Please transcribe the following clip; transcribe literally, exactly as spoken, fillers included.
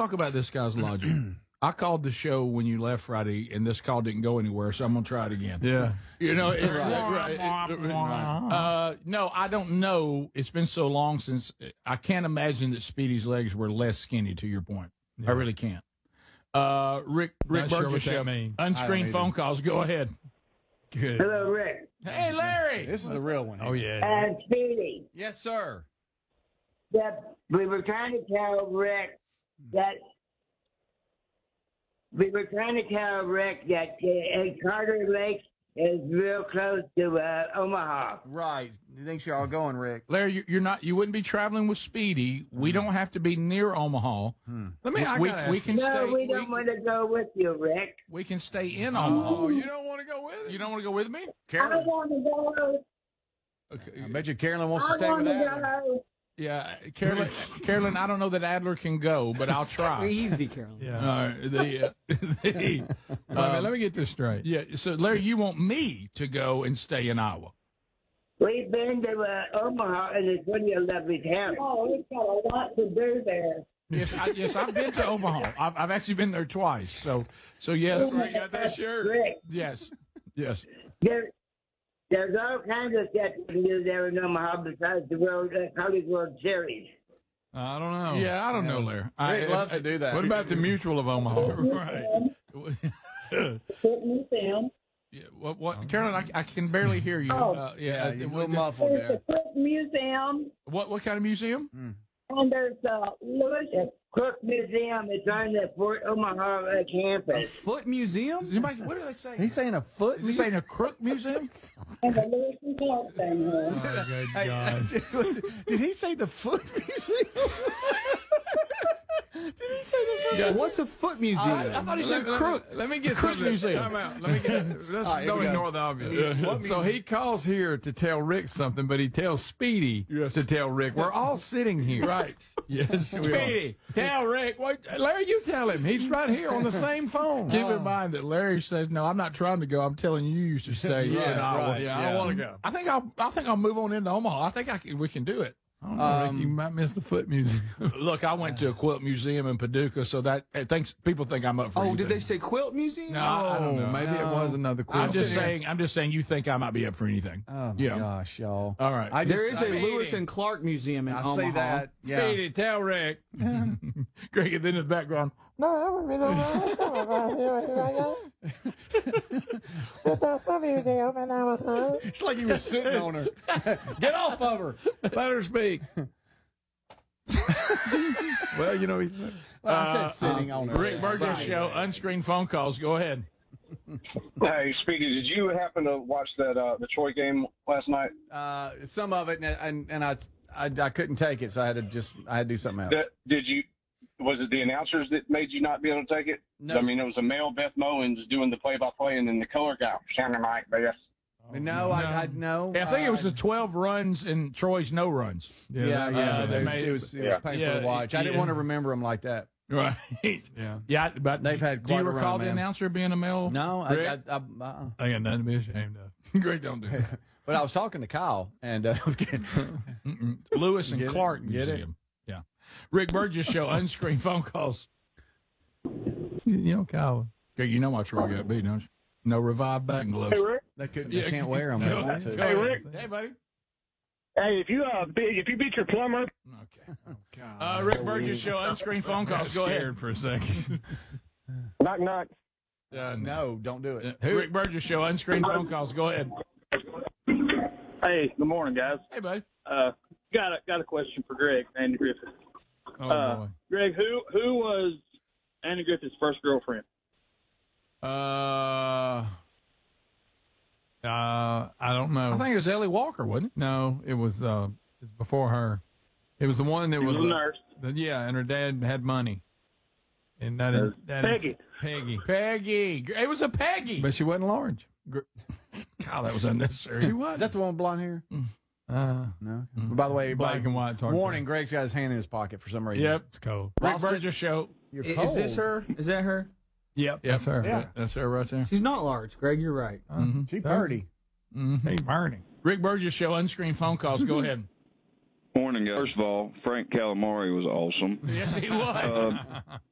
talk about this guy's logic. I called the show when you left Friday, and this call didn't go anywhere, so I'm going to try it again. Yeah. You know, it's, Right. right. It- it- uh, no, I don't know. It's been so long since I can't imagine that Speedy's legs were less skinny, to your point. I really can't. Uh, Rick, Rick Not sure Burgess what that show. means. Unscreened phone calls. Go ahead. Good. Hello, Rick. Hey, Larry. This is the real one. Oh, yeah. And Speedy, Yes, sir. that we were trying to tell Rick that we were trying to tell Rick that uh, Carter Lake is real close to uh, Omaha. Right. Thanks you're all going, Rick. Larry, you- you're not. You wouldn't be traveling with Speedy. We don't have to be near Omaha. Let me, I we, gotta we ask can you- No, stay. we don't want to go with you, Rick. we can stay in Omaha. Oh, you don't want to go with it? You don't want to go with me? I Carolyn. want to go. Okay. I bet you Carolyn wants to I stay want with to that. go. Yeah, Carolyn. Carolyn, I don't know that Adler can go, but I'll try. Easy, Carolyn. Yeah. All right, the, uh, the, Wait a minute, um, let me get this straight. yeah. So, Larry, you want me to go and stay in Iowa? We've been to uh, Omaha, and it's really a lovely town. Oh, we've got a lot to do there. Yes, I, yes, I've been to Omaha. I've, I've actually been there twice. So, so yes, You got that shirt. Rick, yes, yes. there, there's all kinds of stuff you can do there in Omaha besides the World uh, College World Series. I don't know. Yeah, I don't know, Larry. I, Rick loves to do that. What about the Mutual of Omaha? right? Foot Museum. Yeah, what? What? Carolyn, I, I can barely hear you. Oh. Uh, Yeah, yeah. he's a what, little muffled There's there. the Foot Museum, what? What kind of museum? and there's uh, Lewis Cook Museum. It's on the Fort Omaha uh, A campus. foot museum? Anybody, what do they say? He's saying a foot. Is he saying a crook museum? And the Lewis and Clark thing here. Oh, good Hey, God. did he say the foot museum? Did he say the foot? Yeah. What's a foot museum? I, I thought he said Let- let- crook. Let me get Crook something. museum. Time out. Let me get. Let's All right, here don't we go. ignore the obvious. So he calls here to tell Rick something, but he tells Speedy to tell Rick. We're all sitting here. Right. Yes, we are. Speedy, tell Rick. Wait, Larry, you tell him. He's right here on the same phone. Keep in mind that Larry says, "No, I'm not trying to go. I'm telling you, you should stay Right, in Iowa." right, Yeah, I yeah. don't want to go. I think I'll. I think I'll move on into Omaha. I think I can, we can do it. I don't know, Rick, you might miss the foot museum. Look, I went to a quilt museum in Paducah, so that it thinks people think I'm up for. Oh, anything. did they say quilt museum? No, I don't know. Oh, maybe it was another quilt. I'm just Yeah. saying. I'm just saying. You think I might be up for anything? Oh my Yeah. gosh, y'all. All right. I just, There is a I mean, Lewis and Clark Museum in I Omaha. see that. Yeah. Speedy, tell Rick. Greg, and then in the background. It's like he was sitting on her. Get off of her. Let her speak. Well, you know, he's. Well, I said sitting on her. Rick Burgess Sorry. show. Unscreened phone calls. Go ahead. Hey, Speedy, did you happen to watch that uh, the Troy game last night? Uh, some of it, and and, and I, I I couldn't take it, so I had to just I had to do something else. That, did you? Was it the announcers that made you not be able to take it? No. I mean, it was a male Beth Mowens doing the play-by-play, and then the color guy, Shannon Mike Beth. no, I, I no. Yeah, I think it was uh, the twelve runs and Troy's no runs. Yeah, that- yeah. uh, it, they was, made it it- was it was yeah. painful Yeah, to watch. I didn't yeah. want to remember them like that. Right. Yeah. Yeah, but They've had do you quite a recall run, the man. announcer being a male? No, I, Rick? I, I, uh, I got nothing to be ashamed of. Great, don't do that. but I was talking to Kyle, and uh, Lewis and Get it? Clark Get it? Museum. Yeah. Rick Burgess show. Unscreened phone calls. You know, Kyle. Greg, you know my Troy got beat, don't you? No revive batting gloves. Hey, Rick. they, could, Yeah. they can't wear them. Go That's ahead. it, Go too. Hey, ahead. Rick. Hey, buddy. Hey, if you uh, be, if you beat your plumber, Okay. Uh, Rick Burgess show. Unscreened phone calls. Go ahead. Scared for a second. knock knock. Uh, No, don't do it. Rick Burgess show. Unscreened phone calls. Go ahead. Hey, good morning, guys. Hey, buddy. Uh, got a got a question for Greg, Andy Griffith. Oh, Uh, boy. Greg, who who was Andy Griffith's first girlfriend? Uh, uh, I don't know. I think it was Ellie Walker, wasn't it? No, it was uh, it was before her. It was the one that She was was a uh, nurse. the- yeah, and her dad had money, and that Uh, that Peggy. Peggy, Peggy. It was a Peggy. but she wasn't large. God, that was unnecessary. She Is was. that the one with blonde hair? Uh, No. By the way, black everybody, and white. It's hard to warning: tell. Greg's got his hand in his pocket for some reason. Yep. It's cold. Rick I'll sit- Burgess show. You're I- cold. Is this her? Is that her? Yep, that's her. Yeah. That's her right there. She's not large, Greg. You're right. She pretty. Hey, burning. Rick Burgess show. Unscreened phone calls. Go ahead. Morning, guys. First of all, Frank Calamari was awesome. Yes, he was. Uh,